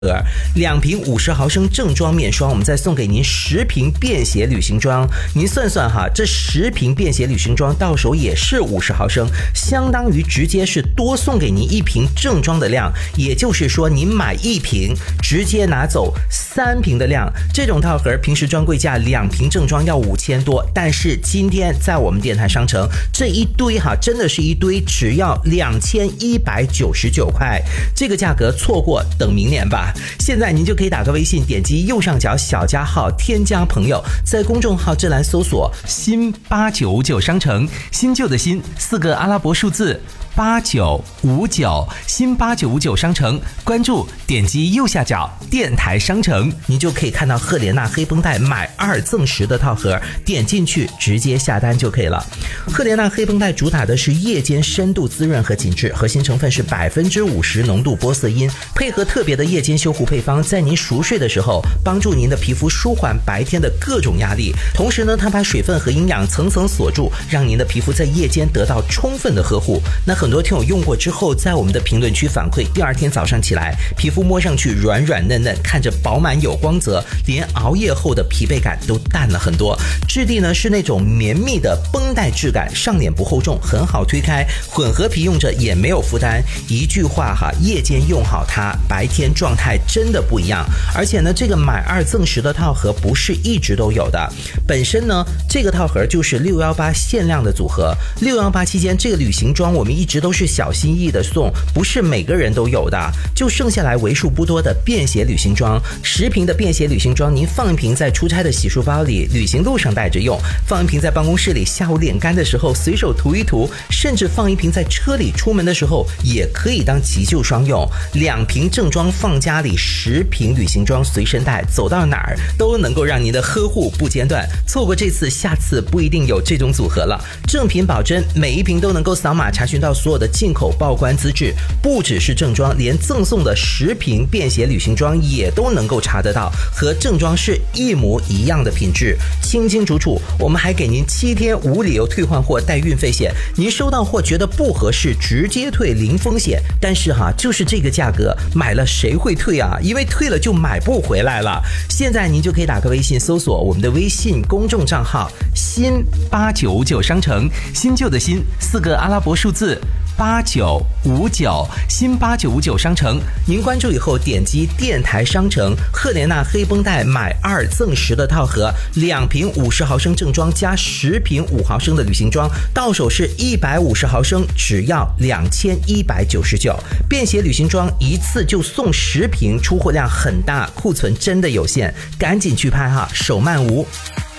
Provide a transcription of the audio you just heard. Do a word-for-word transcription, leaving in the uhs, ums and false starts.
两瓶五十毫升正装面霜，我们再送给您十瓶便携旅行装。您算算哈，这十瓶便携旅行装到手也是五十毫升，相当于直接是多送给您一瓶正装的量。也就是说，您买一瓶，直接拿走三瓶的量。这种套盒平时专柜价两瓶正装要五千多，但是今天在我们电台商城这一堆哈，真的是一堆，只要两千一百九十九块，这个价格错过等明年吧。现在您就可以打个微信，点击右上角小加号添加朋友，在公众号这栏搜索新八九五九商城，新旧的新四个阿拉伯数字八九五九，新八九五九商城，关注点击右下角电台商城，您就可以看到赫莲娜黑绷带买二赠十的套盒，点进去直接下单就可以了。赫莲娜黑绷带主打的是夜间深度滋润和紧致，核心成分是百分之五十浓度玻色因，配合特别的夜间修护配方，在您熟睡的时候帮助您的皮肤舒缓白天的各种压力，同时呢，它把水分和营养层层锁住，让您的皮肤在夜间得到充分的呵护。那很多听友用过之后，在我们的评论区反馈，第二天早上起来皮肤摸上去软软嫩嫩，看着饱满有光泽，连熬夜后的疲惫感都淡了很多。质地呢是那种绵密的绷带质感，上脸不厚重，很好推开，混合皮用着也没有负担。一句话哈，夜间用好它，白天状态真的不一样。而且呢，这个买二赠十的套盒不是一直都有的，本身呢这个套盒就是六一八限量的组合。六一八期间，这个旅行装我们一直都是小心翼翼的送，不是每个人都有的，就剩下来为数不多的便携旅行装。十瓶的便携旅行装，您放一瓶在出差的洗漱包里，旅行路上带着用；放一瓶在办公室里，下午脸干的时候随手涂一涂；甚至放一瓶在车里，出门的时候也可以当急救霜用。两瓶正装放家里，十瓶旅行装随身带，走到哪儿都能够让您的呵护不间断。错过这次，下次不一定有这种组合了。正品保真，每一瓶都能够扫码查询到所有的进口报关资质，不只是正装，连赠送的十瓶便携旅行装也都能够查得到，和正装是一模一样的品质，清清楚楚。我们还给您七天无理由退换货带运费险，您收到货觉得不合适，直接退零风险。但是哈，就是这个价格，买了谁会退啊？因为退了就买不回来了。现在您就可以打个微信，搜索我们的微信公众账号新八九五九商城，新旧的新四个阿拉伯数字八九五九，新八九五九商城。您关注以后点击电台商城，赫莲娜黑绷带买二赠十的套盒，两瓶五十毫升正装加十瓶五毫升的旅行装，到手是一百五十毫升，只要两千一百九十九。便携旅行装一次就送十瓶，出货量很大，库存真的有限，赶紧去拍哈，手慢无。